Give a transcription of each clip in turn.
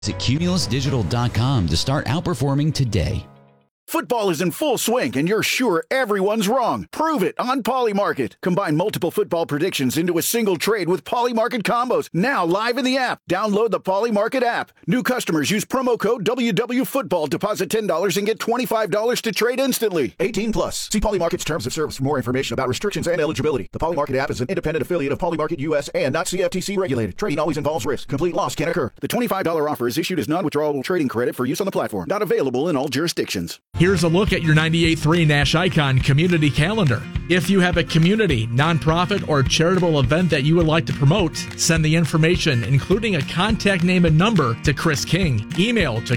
Visit CumulusDigital.com to start outperforming today. Football is in full swing, and you're sure everyone's wrong. Prove it on Polymarket. Combine multiple football predictions into a single trade with Polymarket combos. Now live in the app. Download the Polymarket app. New customers use promo code WWFootball. Deposit $10 and get $25 to trade instantly. 18 plus. See Polymarket's terms of service for more information about restrictions and eligibility. The Polymarket app is an independent affiliate of Polymarket US and not CFTC regulated. Trading always involves risk. Complete loss can occur. The $25 offer is issued as non-withdrawable trading credit for use on the platform. Not available in all jurisdictions. Here's a look at your 98.3 Nash Icon community calendar. If you have a community, nonprofit, or charitable event that you would like to promote, send the information, including a contact name and number, to Chris King. Email to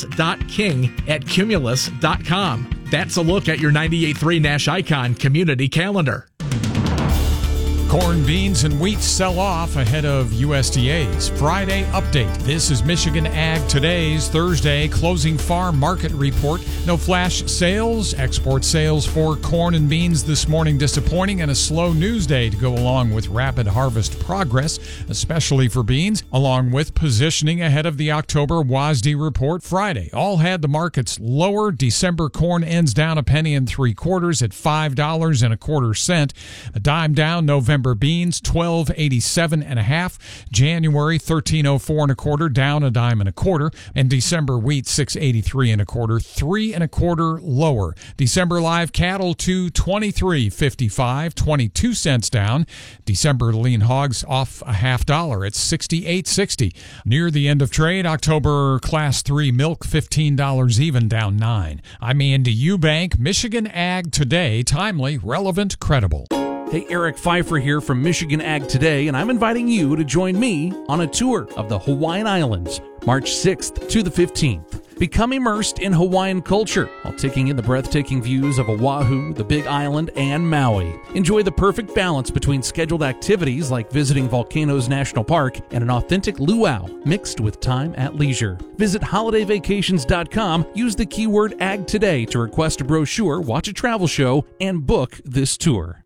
chris.king@cumulus.com. That's a look at your 98.3 Nash Icon community calendar. Corn, beans, and wheat sell off ahead of USDA's Friday update. This is Michigan Ag Today's Thursday closing farm market report. No flash sales. Export sales for corn and beans this morning disappointing, and a slow news day to go along with rapid harvest progress, especially for beans, along with positioning ahead of the October WASDE report Friday. All had the markets lower. December corn ends down 1 3/4 at $5.25. A dime down. November beans, $12.87.5. January, $13.04 down a dime and a quarter. And December wheat, $6.83 3.25 lower. December live cattle, $223.55, 22 cents down. December lean hogs off a $0.50 at $68.60. Near the end of trade, October class 3 milk, $15 even, down 9. I'm Andy Eubank. Michigan Ag Today, timely, relevant, credible. Hey, Eric Pfeiffer here from Michigan Ag Today, and I'm inviting you to join me on a tour of the Hawaiian Islands, March 6th to the 15th. Become immersed in Hawaiian culture while taking in the breathtaking views of Oahu, the Big Island, and Maui. Enjoy the perfect balance between scheduled activities like visiting Volcanoes National Park and an authentic luau mixed with time at leisure. Visit holidayvacations.com, use the keyword Ag Today to request a brochure, watch a travel show, and book this tour.